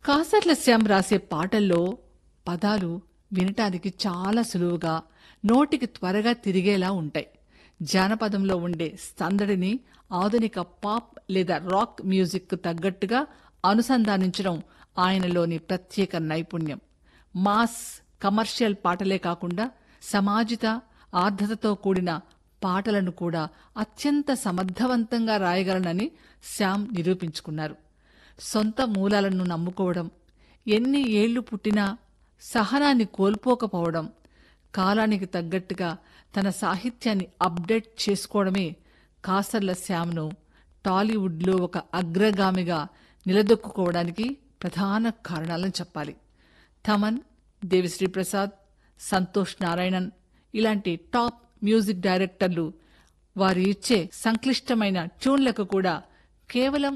కాసర్ల శ్యామ్ రాసే పాటల్లో పదాలు వినటానికి చాలా సులువుగా, నోటికి త్వరగా తిరిగేలా ఉంటాయి. జానపదంలో ఉండే సందడిని ఆధునిక పాప్ లేదా రాక్ మ్యూజిక్ తగ్గట్టుగా అనుసంధానించడం ఆయనలోని ప్రత్యేక నైపుణ్యం. మాస్, కమర్షియల్ పాటలే కాకుండా సమాజిత, ఆర్ద్రతతో కూడిన పాటలను కూడా అత్యంత సమర్థవంతంగా రాయగలనని శ్యామ్ నిరూపించుకున్నారు. సొంత మూలాలను నమ్ముకోవడం, ఎన్ని ఏళ్లు పుట్టినా సహనాన్ని కోల్పోకపోవడం, కాలానికి తగ్గట్టుగా తన సాహిత్యాన్ని అప్డేట్ చేసుకోవడమే కాసర్ల శ్యామ్ను టాలీవుడ్లో ఒక అగ్రగామిగా నిలదొక్కుకోవడానికి ప్రధాన కారణాలని చెప్పాలి. థమన్, దేవిశ్రీ ప్రసాద్, సంతోష్ నారాయణన్ ఇలాంటి టాప్ మ్యూజిక్ డైరెక్టర్లు వారు ఇచ్చే సంక్లిష్టమైన ట్యూన్లకు కూడా కేవలం